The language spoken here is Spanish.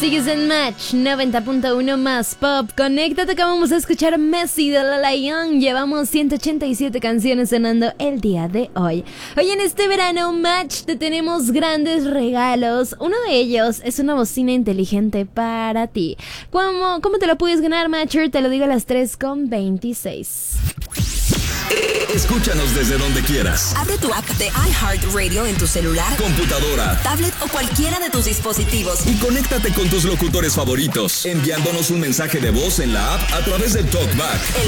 Sigues en Match 90.1 más pop. Conéctate que vamos a escuchar Messi de La Young. Llevamos 187 canciones sonando el día de hoy. Hoy en este verano Match te tenemos grandes regalos. Uno de ellos es una bocina inteligente para ti. ¿Cómo te lo puedes ganar, Matcher? Te lo digo a las 3:26. Escúchanos desde donde quieras. Abre tu app de iHeartRadio en tu celular, computadora, tablet o cualquiera de tus dispositivos. Y conéctate con tus locutores favoritos, enviándonos un mensaje de voz en la app a través del TalkBack.